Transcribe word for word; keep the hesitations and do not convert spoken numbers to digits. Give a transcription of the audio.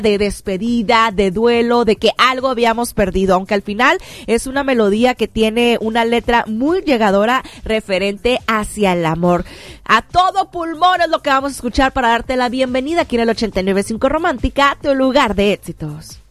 de despedida, de duelo, de que algo habíamos perdido, aunque al final es una melodía que tiene una letra muy llegadora referente hacia el amor. A todo pulmón es lo que vamos a escuchar para darte la bienvenida aquí en el ochenta y nueve punto cinco Romántica, tu lugar de éxitos.